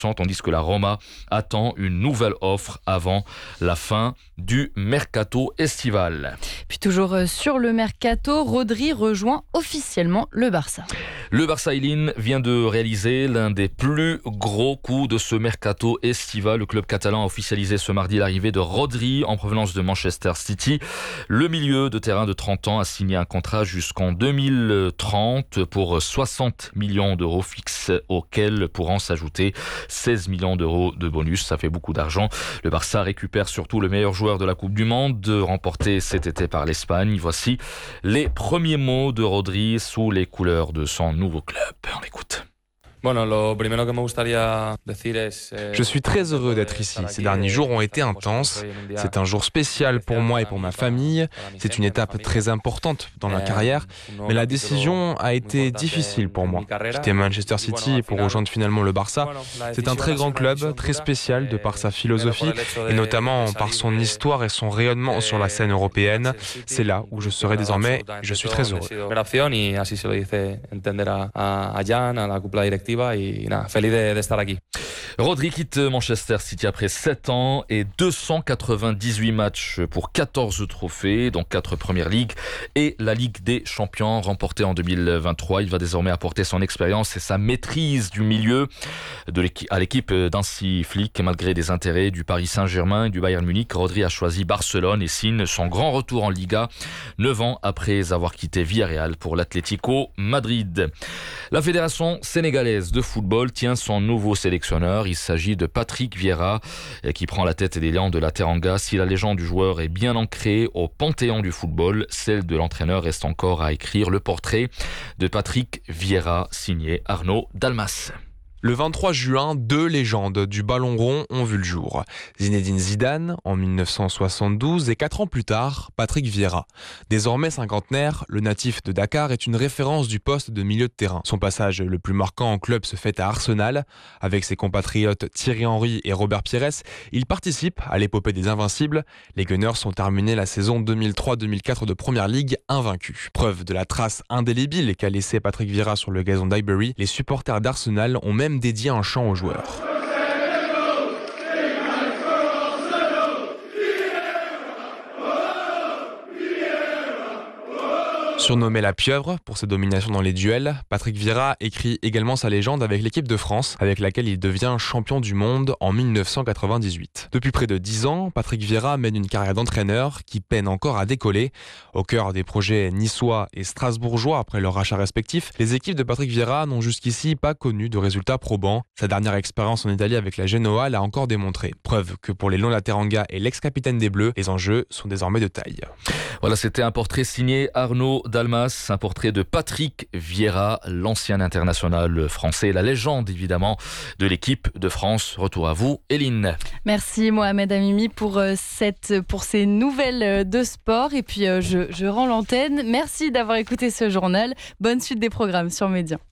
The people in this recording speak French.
tandis que la Roma attend une nouvelle offre avant la fin du mercato estival. Puis toujours sur le mercato, Rodri rejoint officiellement le Barça. Le Barça Eileen vient de réaliser l'un des plus gros coups de ce mercato estival. Le club catalan a officialisé ce mardi l'arrivée de Rodri en provenance de Manchester City. Le milieu de terrain de 30 ans a signé un contrat jusqu'en 2030 pour 60 millions d'euros fixes auxquels pourront s'ajouter 16 millions d'euros de bonus. Ça fait beaucoup d'argent. Le Barça récupère surtout le meilleur joueur de la Coupe du Monde, remporté cet été par l'Espagne. Voici les premiers mots de Rodri sous les couleurs de son nouveau club. On écoute. Je suis très heureux d'être ici. Ces derniers jours ont été intenses. C'est un jour spécial pour moi et pour ma famille. C'est une étape très importante dans ma carrière, mais la décision a été difficile pour moi. Quitter Manchester City pour rejoindre finalement le Barça, c'est un très grand club, très spécial de par sa philosophie et notamment par son histoire et son rayonnement sur la scène européenne. C'est là où je serai désormais. Je suis très heureux. Rodri quitte Manchester City après 7 ans et 298 matchs pour 14 trophées, dont 4 Première Ligue et la Ligue des Champions remportée en 2023. Il va désormais apporter son expérience et sa maîtrise du milieu à l'équipe d'Hansi Flick. Malgré des intérêts du Paris Saint-Germain et du Bayern Munich, Rodri a choisi Barcelone et signe son grand retour en Liga 9 ans après avoir quitté Villarreal pour l'Atlético Madrid. La fédération sénégalaise de football tient son nouveau sélectionneur. Il s'agit de Patrick Vieira qui prend la tête des Lions de la Teranga. Si la légende du joueur est bien ancrée au panthéon du football, celle de l'entraîneur reste encore à écrire. Le portrait de Patrick Vieira signé Arnaud Dalmas. Le 23 juin, 2 légendes du ballon rond ont vu le jour. Zinedine Zidane en 1972 et 4 ans plus tard, Patrick Vieira. Désormais cinquantenaire, le natif de Dakar est une référence du poste de milieu de terrain. Son passage le plus marquant en club se fait à Arsenal. Avec ses compatriotes Thierry Henry et Robert Pires, il participe à l'épopée des Invincibles. Les Gunners ont terminé la saison 2003-2004 de Première Ligue invaincus. Preuve de la trace indélébile qu'a laissé Patrick Vieira sur le gazon d'Highbury, les supporters d'Arsenal ont même dédié un chant aux joueurs. Surnommé la pieuvre pour ses dominations dans les duels, Patrick Vieira écrit également sa légende avec l'équipe de France, avec laquelle il devient champion du monde en 1998. Depuis près de 10 ans, Patrick Vieira mène une carrière d'entraîneur qui peine encore à décoller. Au cœur des projets niçois et strasbourgeois après leurs rachats respectifs, les équipes de Patrick Vieira n'ont jusqu'ici pas connu de résultats probants. Sa dernière expérience en Italie avec la Genoa l'a encore démontré. Preuve que pour les Lions de la Teranga et l'ex-capitaine des Bleus, les enjeux sont désormais de taille. Voilà, c'était un portrait signé Arnaud Dalmas, un portrait de Patrick Vieira, l'ancien international français, la légende évidemment de l'équipe de France. Retour à vous, Eline. Merci Mohamed Amimi pour ces nouvelles de sport. Et puis je rends l'antenne. Merci d'avoir écouté ce journal. Bonne suite des programmes sur Média.